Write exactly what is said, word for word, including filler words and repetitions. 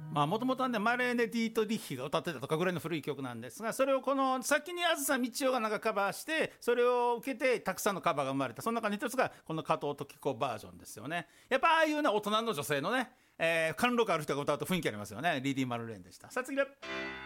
まあもともとはねマレーネ・ディート・リッヒが歌ってたとかぐらいの古い曲なんですが、それをこの先に梓みちよがなんかカバーして、それを受けてたくさんのカバーが生まれた。その中の一つがこの加藤登紀子バージョンですよね。やっぱああいうね大人の女性のね、えー、貫禄ある人が歌うと雰囲気ありますよね。リーディー・マルレーンでした。さあ次で